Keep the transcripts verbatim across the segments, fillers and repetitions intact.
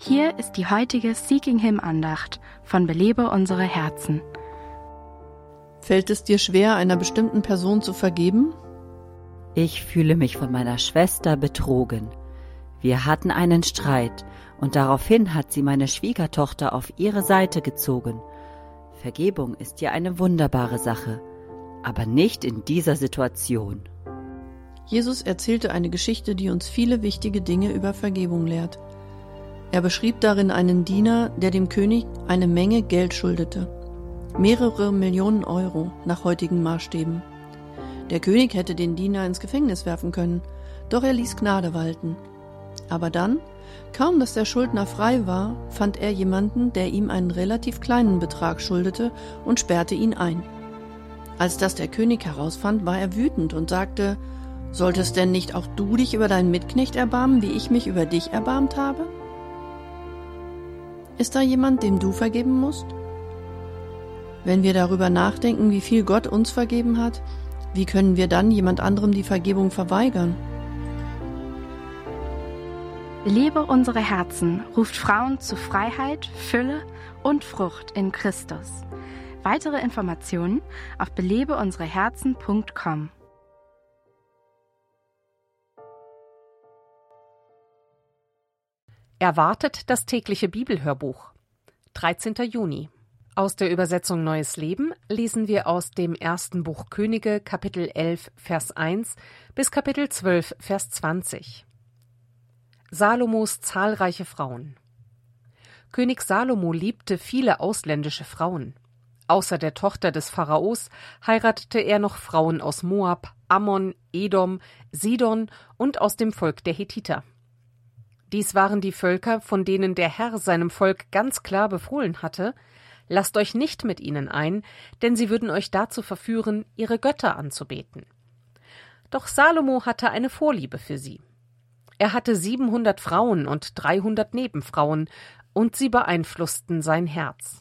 Hier ist die heutige Seeking Him Andacht von Belebe unsere Herzen. Fällt es dir schwer, einer bestimmten Person zu vergeben? Ich fühle mich von meiner Schwester betrogen. Wir hatten einen Streit und daraufhin hat sie meine Schwiegertochter auf ihre Seite gezogen. Vergebung ist ja eine wunderbare Sache, aber nicht in dieser Situation. Jesus erzählte eine Geschichte, die uns viele wichtige Dinge über Vergebung lehrt. Er beschrieb darin einen Diener, der dem König eine Menge Geld schuldete. Mehrere Millionen Euro nach heutigen Maßstäben. Der König hätte den Diener ins Gefängnis werfen können, doch er ließ Gnade walten. Aber dann, kaum dass der Schuldner frei war, fand er jemanden, der ihm einen relativ kleinen Betrag schuldete und sperrte ihn ein. Als das der König herausfand, war er wütend und sagte: »Solltest denn nicht auch du dich über deinen Mitknecht erbarmen, wie ich mich über dich erbarmt habe?« Ist da jemand, dem du vergeben musst? Wenn wir darüber nachdenken, wie viel Gott uns vergeben hat, wie können wir dann jemand anderem die Vergebung verweigern? Belebe unsere Herzen ruft Frauen zu Freiheit, Fülle und Frucht in Christus. Weitere Informationen auf belebe unsere herzen punkt com. Erwartet das tägliche Bibelhörbuch. dreizehnter Juni. Aus der Übersetzung Neues Leben lesen wir aus dem ersten Buch Könige, Kapitel elf, Vers eins bis Kapitel zwölf, Vers zwanzig. Salomos zahlreiche Frauen. König Salomo liebte viele ausländische Frauen. Außer der Tochter des Pharaos heiratete er noch Frauen aus Moab, Ammon, Edom, Sidon und aus dem Volk der Hethiter. Dies waren die Völker, von denen der Herr seinem Volk ganz klar befohlen hatte: Lasst euch nicht mit ihnen ein, denn sie würden euch dazu verführen, ihre Götter anzubeten. Doch Salomo hatte eine Vorliebe für sie. Er hatte siebenhundert Frauen und dreihundert Nebenfrauen, und sie beeinflussten sein Herz.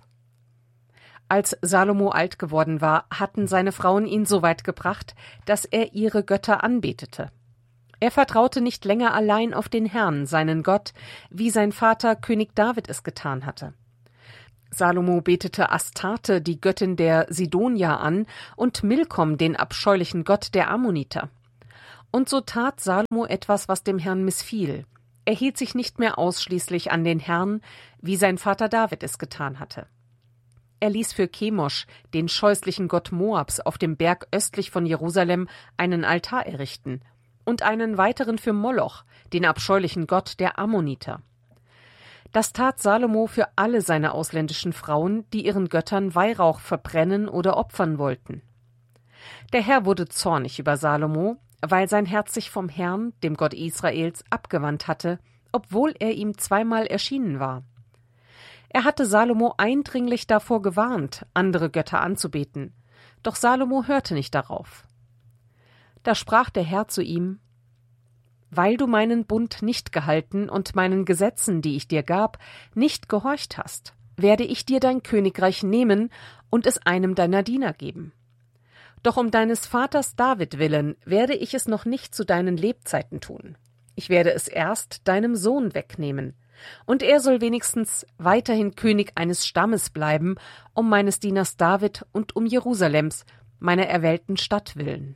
Als Salomo alt geworden war, hatten seine Frauen ihn so weit gebracht, dass er ihre Götter anbetete. Er vertraute nicht länger allein auf den Herrn, seinen Gott, wie sein Vater König David es getan hatte. Salomo betete Astarte, die Göttin der Sidonier, an, und Milkom, den abscheulichen Gott der Ammoniter. Und so tat Salomo etwas, was dem Herrn missfiel. Er hielt sich nicht mehr ausschließlich an den Herrn, wie sein Vater David es getan hatte. Er ließ für Chemosh, den scheußlichen Gott Moabs, auf dem Berg östlich von Jerusalem einen Altar errichten und einen weiteren für Moloch, den abscheulichen Gott der Ammoniter. Das tat Salomo für alle seine ausländischen Frauen, die ihren Göttern Weihrauch verbrennen oder opfern wollten. Der Herr wurde zornig über Salomo, weil sein Herz sich vom Herrn, dem Gott Israels, abgewandt hatte, obwohl er ihm zweimal erschienen war. Er hatte Salomo eindringlich davor gewarnt, andere Götter anzubeten, doch Salomo hörte nicht darauf. Da sprach der Herr zu ihm: Weil du meinen Bund nicht gehalten und meinen Gesetzen, die ich dir gab, nicht gehorcht hast, werde ich dir dein Königreich nehmen und es einem deiner Diener geben. Doch um deines Vaters David willen werde ich es noch nicht zu deinen Lebzeiten tun. Ich werde es erst deinem Sohn wegnehmen, und er soll wenigstens weiterhin König eines Stammes bleiben, um meines Dieners David und um Jerusalems, meiner erwählten Stadt willen.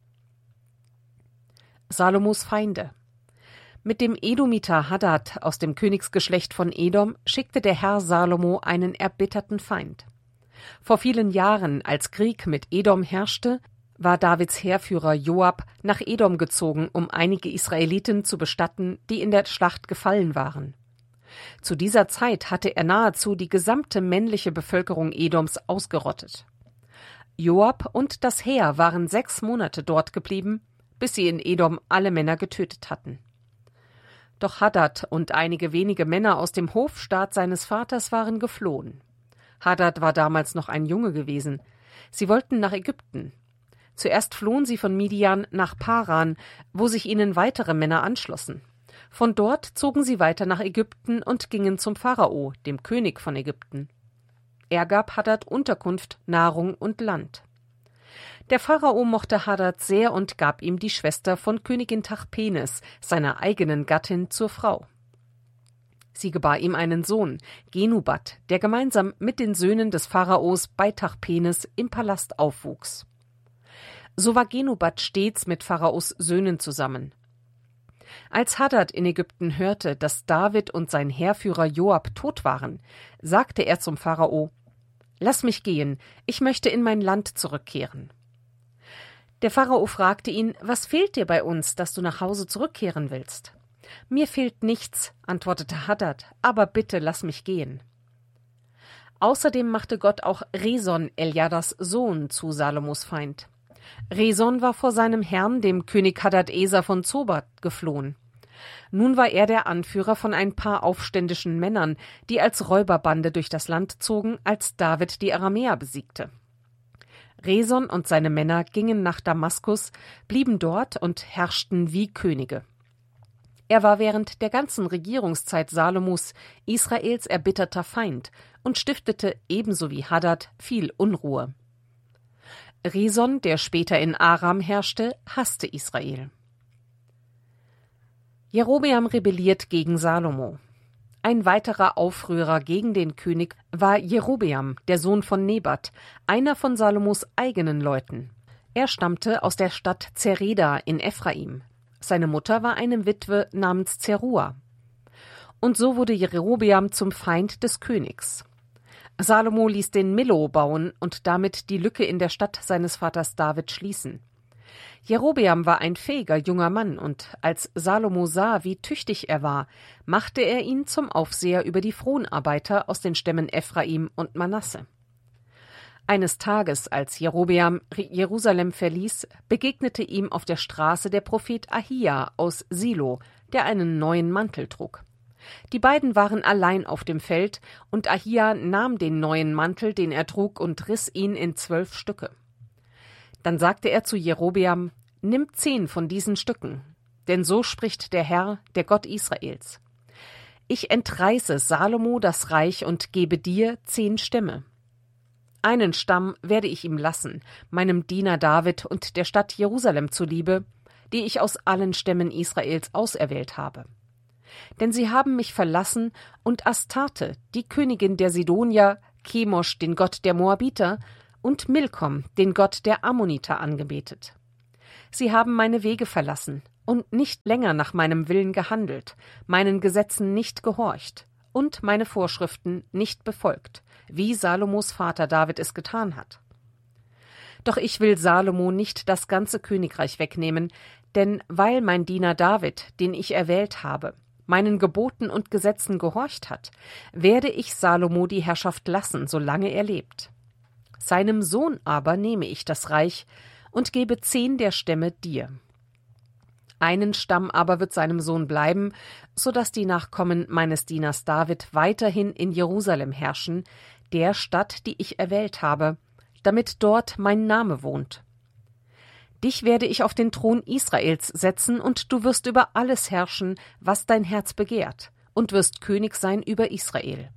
Salomos Feinde. Mit dem Edomiter Hadad aus dem Königsgeschlecht von Edom schickte der Herr Salomo einen erbitterten Feind. Vor vielen Jahren, als Krieg mit Edom herrschte, war Davids Heerführer Joab nach Edom gezogen, um einige Israeliten zu bestatten, die in der Schlacht gefallen waren. Zu dieser Zeit hatte er nahezu die gesamte männliche Bevölkerung Edoms ausgerottet. Joab und das Heer waren sechs Monate dort geblieben, bis sie in Edom alle Männer getötet hatten. Doch Hadad und einige wenige Männer aus dem Hofstaat seines Vaters waren geflohen. Hadad war damals noch ein Junge gewesen. Sie wollten nach Ägypten. Zuerst flohen sie von Midian nach Paran, wo sich ihnen weitere Männer anschlossen. Von dort zogen sie weiter nach Ägypten und gingen zum Pharao, dem König von Ägypten. Er gab Hadad Unterkunft, Nahrung und Land. Der Pharao mochte Hadad sehr und gab ihm die Schwester von Königin Tachpenes, seiner eigenen Gattin, zur Frau. Sie gebar ihm einen Sohn, Genubat, der gemeinsam mit den Söhnen des Pharaos bei Tachpenes im Palast aufwuchs. So war Genubat stets mit Pharaos Söhnen zusammen. Als Hadad in Ägypten hörte, dass David und sein Heerführer Joab tot waren, sagte er zum Pharao: »Lass mich gehen, ich möchte in mein Land zurückkehren.« Der Pharao fragte ihn: »Was fehlt dir bei uns, dass du nach Hause zurückkehren willst?« »Mir fehlt nichts«, antwortete Hadad, »aber bitte lass mich gehen.« Außerdem machte Gott auch Reson, Eljadas Sohn, zu Salomos Feind. Reson war vor seinem Herrn, dem König Hadad-Eser von Zoba, geflohen. Nun war er der Anführer von ein paar aufständischen Männern, die als Räuberbande durch das Land zogen, als David die Aramäer besiegte. Reson und seine Männer gingen nach Damaskus, blieben dort und herrschten wie Könige. Er war während der ganzen Regierungszeit Salomos Israels erbitterter Feind und stiftete ebenso wie Hadad viel Unruhe. Reson, der später in Aram herrschte, hasste Israel. Jerobeam rebelliert gegen Salomo. Ein weiterer Aufrührer gegen den König war Jerobeam, der Sohn von Nebat, einer von Salomos eigenen Leuten. Er stammte aus der Stadt Zereda in Ephraim. Seine Mutter war eine Witwe namens Zerua. Und so wurde Jerobeam zum Feind des Königs. Salomo ließ den Millo bauen und damit die Lücke in der Stadt seines Vaters David schließen. Jerobeam war ein fähiger junger Mann, und als Salomo sah, wie tüchtig er war, machte er ihn zum Aufseher über die Fronarbeiter aus den Stämmen Ephraim und Manasse. Eines Tages, als Jerobeam Jerusalem verließ, begegnete ihm auf der Straße der Prophet Ahia aus Silo, der einen neuen Mantel trug. Die beiden waren allein auf dem Feld, und Ahia nahm den neuen Mantel, den er trug, und riss ihn in zwölf Stücke. Dann sagte er zu Jerobeam: »Nimm zehn von diesen Stücken, denn so spricht der Herr, der Gott Israels. Ich entreiße Salomo das Reich und gebe dir zehn Stämme. Einen Stamm werde ich ihm lassen, meinem Diener David und der Stadt Jerusalem zuliebe, die ich aus allen Stämmen Israels auserwählt habe. Denn sie haben mich verlassen und Astarte, die Königin der Sidonier, Chemosh, den Gott der Moabiter, und Milkom, den Gott der Ammoniter, angebetet. Sie haben meine Wege verlassen und nicht länger nach meinem Willen gehandelt, meinen Gesetzen nicht gehorcht und meine Vorschriften nicht befolgt, wie Salomos Vater David es getan hat. Doch ich will Salomo nicht das ganze Königreich wegnehmen, denn weil mein Diener David, den ich erwählt habe, meinen Geboten und Gesetzen gehorcht hat, werde ich Salomo die Herrschaft lassen, solange er lebt. Seinem Sohn aber nehme ich das Reich und gebe zehn der Stämme dir. Einen Stamm aber wird seinem Sohn bleiben, so dass die Nachkommen meines Dieners David weiterhin in Jerusalem herrschen, der Stadt, die ich erwählt habe, damit dort mein Name wohnt. Dich werde ich auf den Thron Israels setzen, und du wirst über alles herrschen, was dein Herz begehrt, und wirst König sein über Israel.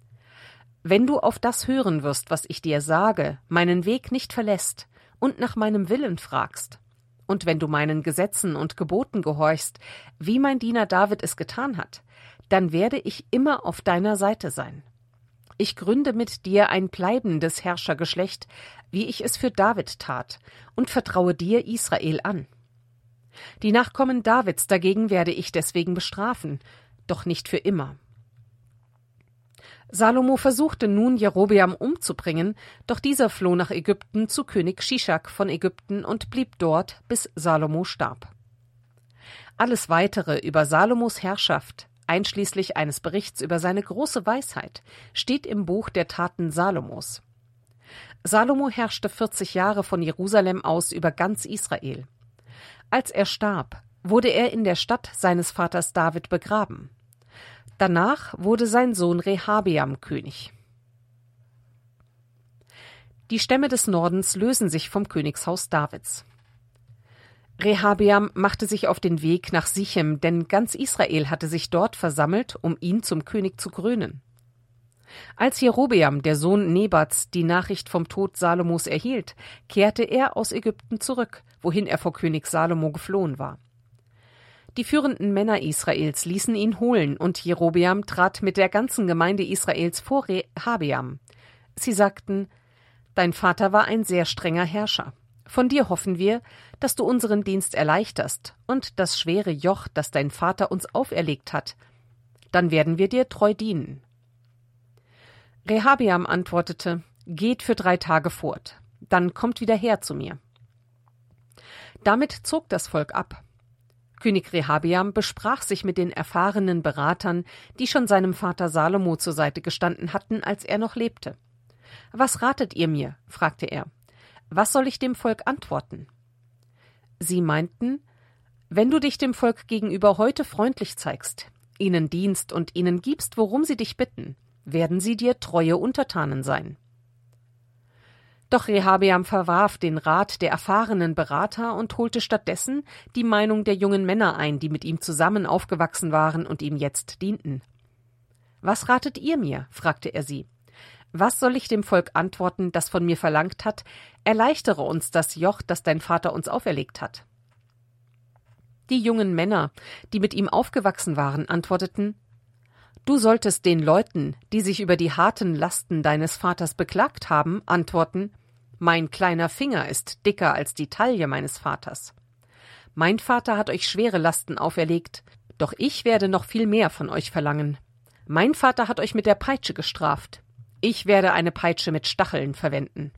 Wenn du auf das hören wirst, was ich dir sage, meinen Weg nicht verlässt und nach meinem Willen fragst, und wenn du meinen Gesetzen und Geboten gehorchst, wie mein Diener David es getan hat, dann werde ich immer auf deiner Seite sein. Ich gründe mit dir ein bleibendes Herrschergeschlecht, wie ich es für David tat, und vertraue dir Israel an. Die Nachkommen Davids dagegen werde ich deswegen bestrafen, doch nicht für immer.« Salomo versuchte nun, Jerobeam umzubringen, doch dieser floh nach Ägypten zu König Shishak von Ägypten und blieb dort, bis Salomo starb. Alles Weitere über Salomos Herrschaft, einschließlich eines Berichts über seine große Weisheit, steht im Buch der Taten Salomos. Salomo herrschte vierzig Jahre von Jerusalem aus über ganz Israel. Als er starb, wurde er in der Stadt seines Vaters David begraben. Danach wurde sein Sohn Rehabeam König. Die Stämme des Nordens lösen sich vom Königshaus Davids. Rehabeam machte sich auf den Weg nach Sichem, denn ganz Israel hatte sich dort versammelt, um ihn zum König zu krönen. Als Jerobeam, der Sohn Nebats, die Nachricht vom Tod Salomos erhielt, kehrte er aus Ägypten zurück, wohin er vor König Salomo geflohen war. Die führenden Männer Israels ließen ihn holen, und Jerobeam trat mit der ganzen Gemeinde Israels vor Rehabeam. Sie sagten: Dein Vater war ein sehr strenger Herrscher. Von dir hoffen wir, dass du unseren Dienst erleichterst und das schwere Joch, das dein Vater uns auferlegt hat. Dann werden wir dir treu dienen. Rehabeam antwortete: Geht für drei Tage fort, dann kommt wieder her zu mir. Damit zog das Volk ab. König Rehabeam besprach sich mit den erfahrenen Beratern, die schon seinem Vater Salomo zur Seite gestanden hatten, als er noch lebte. »Was ratet ihr mir?« fragte er. »Was soll ich dem Volk antworten?« Sie meinten: »Wenn du dich dem Volk gegenüber heute freundlich zeigst, ihnen dienst und ihnen gibst, worum sie dich bitten, werden sie dir treue Untertanen sein.« Doch Rehabeam verwarf den Rat der erfahrenen Berater und holte stattdessen die Meinung der jungen Männer ein, die mit ihm zusammen aufgewachsen waren und ihm jetzt dienten. »Was ratet ihr mir?« fragte er sie. »Was soll ich dem Volk antworten, das von mir verlangt hat, erleichtere uns das Joch, das dein Vater uns auferlegt hat?« Die jungen Männer, die mit ihm aufgewachsen waren, antworteten: »Du solltest den Leuten, die sich über die harten Lasten deines Vaters beklagt haben, antworten: Mein kleiner Finger ist dicker als die Taille meines Vaters. Mein Vater hat euch schwere Lasten auferlegt, doch ich werde noch viel mehr von euch verlangen. Mein Vater hat euch mit der Peitsche gestraft. Ich werde eine Peitsche mit Stacheln verwenden.«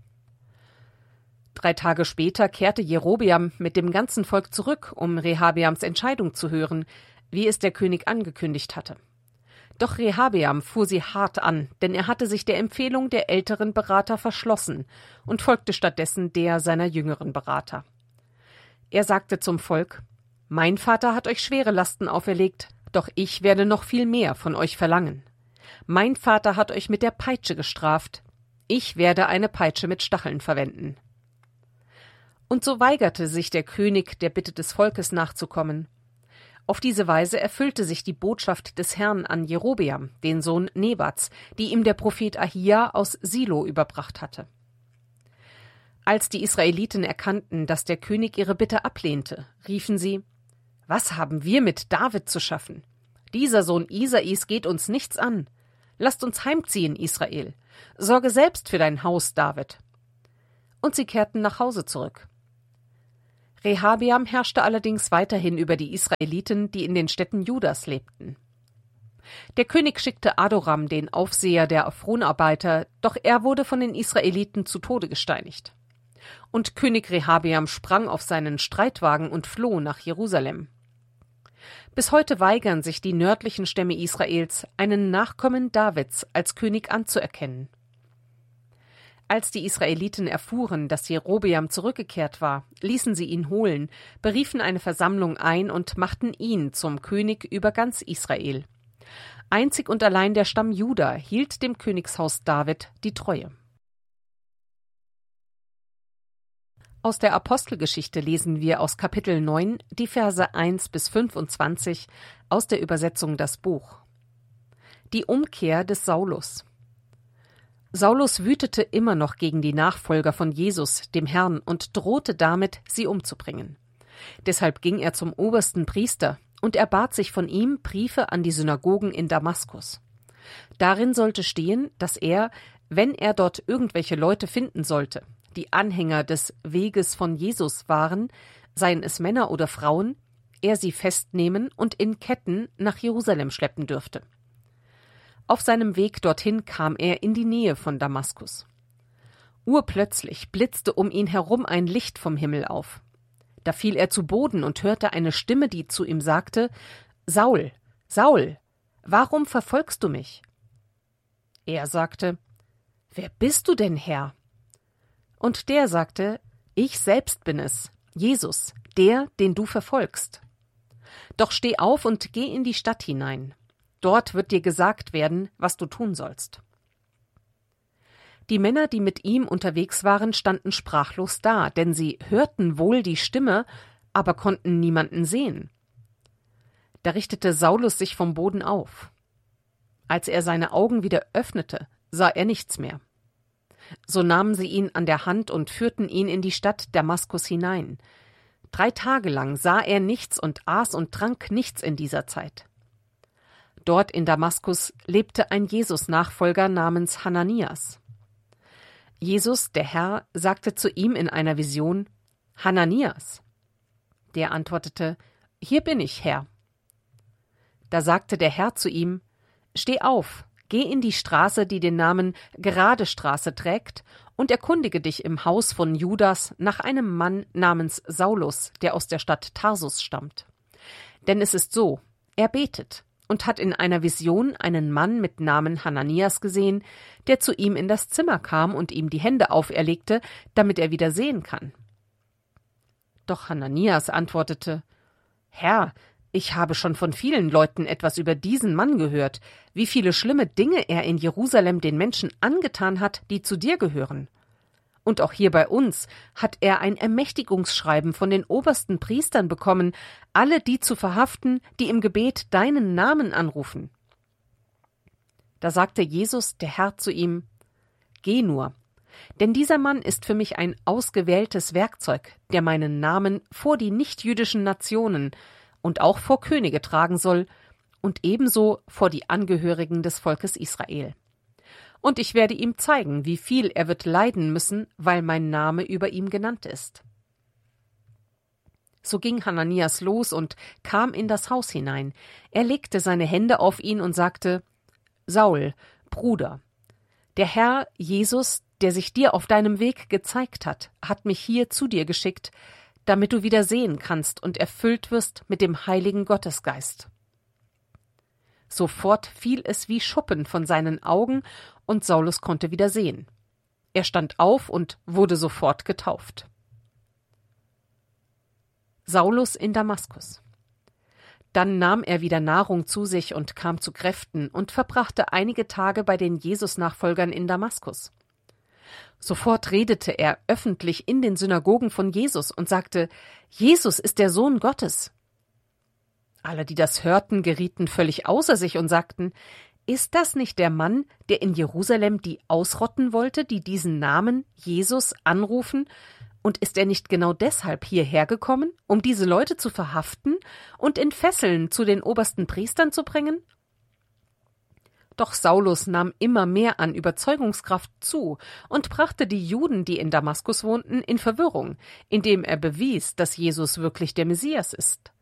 Drei Tage später kehrte Jerobeam mit dem ganzen Volk zurück, um Rehabeams Entscheidung zu hören, wie es der König angekündigt hatte. Doch Rehabeam fuhr sie hart an, denn er hatte sich der Empfehlung der älteren Berater verschlossen und folgte stattdessen der seiner jüngeren Berater. Er sagte zum Volk: »Mein Vater hat euch schwere Lasten auferlegt, doch ich werde noch viel mehr von euch verlangen. Mein Vater hat euch mit der Peitsche gestraft, ich werde eine Peitsche mit Stacheln verwenden.« Und so weigerte sich der König, der Bitte des Volkes nachzukommen. Auf diese Weise erfüllte sich die Botschaft des Herrn an Jerobeam, den Sohn Nebats, die ihm der Prophet Ahia aus Silo überbracht hatte. Als die Israeliten erkannten, dass der König ihre Bitte ablehnte, riefen sie: »Was haben wir mit David zu schaffen? Dieser Sohn Isais geht uns nichts an. Lasst uns heimziehen, Israel. Sorge selbst für dein Haus, David.« Und sie kehrten nach Hause zurück. Rehabeam herrschte allerdings weiterhin über die Israeliten, die in den Städten Judas lebten. Der König schickte Adoram, den Aufseher der Fronarbeiter, doch er wurde von den Israeliten zu Tode gesteinigt. Und König Rehabeam sprang auf seinen Streitwagen und floh nach Jerusalem. Bis heute weigern sich die nördlichen Stämme Israels, einen Nachkommen Davids als König anzuerkennen. Als die Israeliten erfuhren, dass Jerobeam zurückgekehrt war, ließen sie ihn holen, beriefen eine Versammlung ein und machten ihn zum König über ganz Israel. Einzig und allein der Stamm Juda hielt dem Königshaus David die Treue. Aus der Apostelgeschichte lesen wir aus Kapitel neun die Verse eins bis fünfundzwanzig aus der Übersetzung Das Buch. Die Umkehr des Saulus. Saulus wütete immer noch gegen die Nachfolger von Jesus, dem Herrn, und drohte damit, sie umzubringen. Deshalb ging er zum obersten Priester und erbat sich von ihm Briefe an die Synagogen in Damaskus. Darin sollte stehen, dass er, wenn er dort irgendwelche Leute finden sollte, die Anhänger des Weges von Jesus waren, seien es Männer oder Frauen, er sie festnehmen und in Ketten nach Jerusalem schleppen dürfte. Auf seinem Weg dorthin kam er in die Nähe von Damaskus. Urplötzlich blitzte um ihn herum ein Licht vom Himmel auf. Da fiel er zu Boden und hörte eine Stimme, die zu ihm sagte: »Saul, Saul, warum verfolgst du mich?« Er sagte: »Wer bist du denn, Herr?« Und der sagte: »Ich selbst bin es, Jesus, der, den du verfolgst. Doch steh auf und geh in die Stadt hinein. Dort wird dir gesagt werden, was du tun sollst.« Die Männer, die mit ihm unterwegs waren, standen sprachlos da, denn sie hörten wohl die Stimme, aber konnten niemanden sehen. Da richtete Saulus sich vom Boden auf. Als er seine Augen wieder öffnete, sah er nichts mehr. So nahmen sie ihn an der Hand und führten ihn in die Stadt Damaskus hinein. Drei Tage lang sah er nichts und aß und trank nichts in dieser Zeit. Dort in Damaskus lebte ein Jesus-Nachfolger namens Hananias. Jesus, der Herr, sagte zu ihm in einer Vision: Hananias. Der antwortete: Hier bin ich, Herr. Da sagte der Herr zu ihm: Steh auf, geh in die Straße, die den Namen Gerade Straße trägt, und erkundige dich im Haus von Judas nach einem Mann namens Saulus, der aus der Stadt Tarsus stammt. Denn es ist so, er betet und hat in einer Vision einen Mann mit Namen Hananias gesehen, der zu ihm in das Zimmer kam und ihm die Hände auferlegte, damit er wieder sehen kann. Doch Hananias antwortete: Herr, ich habe schon von vielen Leuten etwas über diesen Mann gehört, wie viele schlimme Dinge er in Jerusalem den Menschen angetan hat, die zu dir gehören. Und auch hier bei uns hat er ein Ermächtigungsschreiben von den obersten Priestern bekommen, alle die zu verhaften, die im Gebet deinen Namen anrufen. Da sagte Jesus, der Herr, zu ihm: Geh nur, denn dieser Mann ist für mich ein ausgewähltes Werkzeug, der meinen Namen vor die nichtjüdischen Nationen und auch vor Könige tragen soll und ebenso vor die Angehörigen des Volkes Israel. Und ich werde ihm zeigen, wie viel er wird leiden müssen, weil mein Name über ihm genannt ist. So ging Hananias los und kam in das Haus hinein. Er legte seine Hände auf ihn und sagte: Saul, Bruder, der Herr Jesus, der sich dir auf deinem Weg gezeigt hat, hat mich hier zu dir geschickt, damit du wieder sehen kannst und erfüllt wirst mit dem heiligen Gottesgeist. Sofort fiel es wie Schuppen von seinen Augen, und Saulus konnte wieder sehen. Er stand auf und wurde sofort getauft. Saulus in Damaskus. Dann nahm er wieder Nahrung zu sich und kam zu Kräften und verbrachte einige Tage bei den Jesus-Nachfolgern in Damaskus. Sofort redete er öffentlich in den Synagogen von Jesus und sagte: Jesus ist der Sohn Gottes. Alle, die das hörten, gerieten völlig außer sich und sagten: Ist das nicht der Mann, der in Jerusalem die ausrotten wollte, die diesen Namen Jesus anrufen? Und ist er nicht genau deshalb hierher gekommen, um diese Leute zu verhaften und in Fesseln zu den obersten Priestern zu bringen? Doch Saulus nahm immer mehr an Überzeugungskraft zu und brachte die Juden, die in Damaskus wohnten, in Verwirrung, indem er bewies, dass Jesus wirklich der Messias ist.